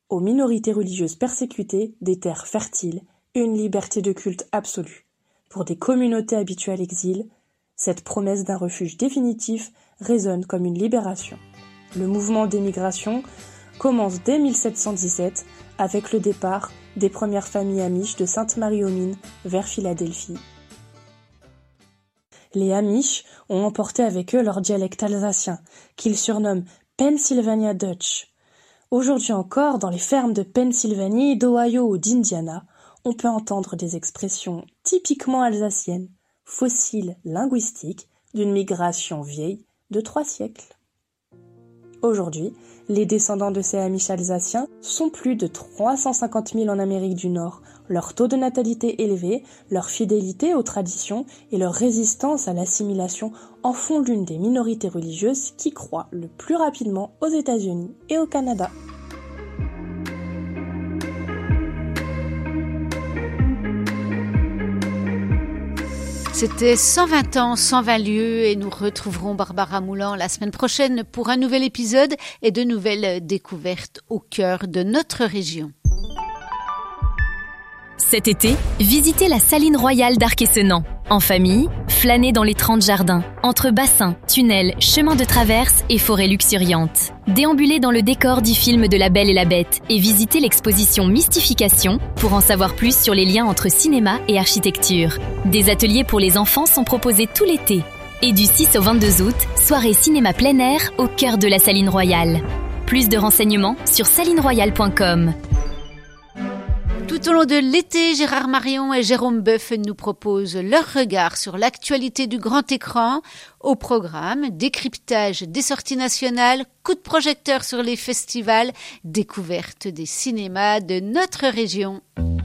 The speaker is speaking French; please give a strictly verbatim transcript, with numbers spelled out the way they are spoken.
aux minorités religieuses persécutées des terres fertiles et une liberté de culte absolue. Pour des communautés habituées à l'exil, cette promesse d'un refuge définitif résonne comme une libération. Le mouvement d'émigration commence dès mille sept cent dix-sept avec le départ des premières familles amish de Sainte-Marie-aux-Mines vers Philadelphie. Les Amish ont emporté avec eux leur dialecte alsacien, qu'ils surnomment Pennsylvania Dutch. Aujourd'hui encore, dans les fermes de Pennsylvanie, d'Ohio ou d'Indiana, on peut entendre des expressions typiquement alsaciennes, fossiles linguistiques d'une migration vieille de trois siècles. Aujourd'hui, les descendants de ces Amish alsaciens sont plus de trois cent cinquante mille en Amérique du Nord. Leur taux de natalité élevé, leur fidélité aux traditions et leur résistance à l'assimilation en font l'une des minorités religieuses qui croît le plus rapidement aux États-Unis et au Canada. C'était cent vingt ans, cent vingt lieux et nous retrouverons Barbara Moulan la semaine prochaine pour un nouvel épisode et de nouvelles découvertes au cœur de notre région. Cet été, visitez la Saline Royale d'Arc-et-Senans. En famille, flânez dans les trente jardins, entre bassins, tunnels, chemins de traverse et forêts luxuriantes. Déambulez dans le décor du film de La Belle et la Bête et visitez l'exposition Mystification pour en savoir plus sur les liens entre cinéma et architecture. Des ateliers pour les enfants sont proposés tout l'été. Et du six au vingt-deux août, soirée cinéma plein air au cœur de la Saline Royale. Plus de renseignements sur saline royale point com. Tout au long de l'été, Gérard Marion et Jérôme Boeuf nous proposent leur regard sur l'actualité du grand écran. Au programme, décryptage des sorties nationales, coup de projecteur sur les festivals, découverte des cinémas de notre région.